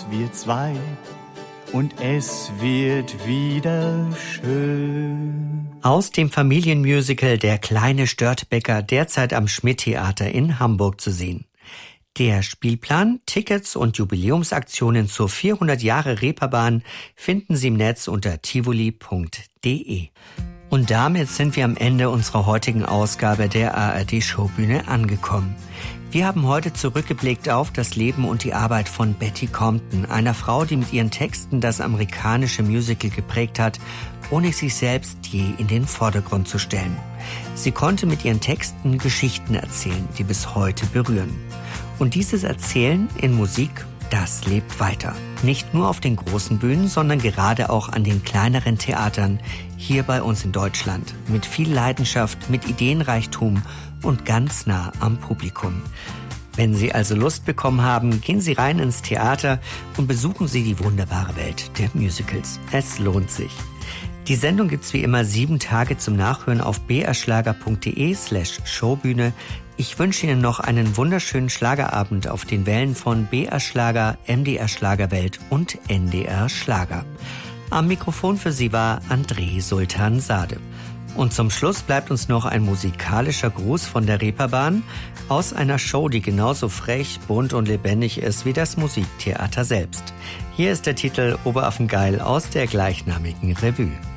wir zwei und es wird wieder schön. Aus dem Familienmusical Der kleine Störtebeker, derzeit am Schmidt-Theater in Hamburg zu sehen. Der Spielplan, Tickets und Jubiläumsaktionen zur 400 Jahre Reeperbahn finden Sie im Netz unter tivoli.de. Und damit sind wir am Ende unserer heutigen Ausgabe der ARD-Showbühne angekommen. Wir haben heute zurückgeblickt auf das Leben und die Arbeit von Betty Comden, einer Frau, die mit ihren Texten das amerikanische Musical geprägt hat, ohne sich selbst je in den Vordergrund zu stellen. Sie konnte mit ihren Texten Geschichten erzählen, die bis heute berühren. Und dieses Erzählen in Musik, das lebt weiter. Nicht nur auf den großen Bühnen, sondern gerade auch an den kleineren Theatern hier bei uns in Deutschland. Mit viel Leidenschaft, mit Ideenreichtum und ganz nah am Publikum. Wenn Sie also Lust bekommen haben, gehen Sie rein ins Theater und besuchen Sie die wunderbare Welt der Musicals. Es lohnt sich. Die Sendung gibt's wie immer 7 Tage zum Nachhören auf brschlager.de/Showbühne. Ich wünsche Ihnen noch einen wunderschönen Schlagerabend auf den Wellen von BR Schlager, MDR Schlagerwelt und NDR Schlager. Am Mikrofon für Sie war André Sultan Sade. Und zum Schluss bleibt uns noch ein musikalischer Gruß von der Reeperbahn aus einer Show, die genauso frech, bunt und lebendig ist wie das Musiktheater selbst. Hier ist der Titel Oberaffengeil aus der gleichnamigen Revue.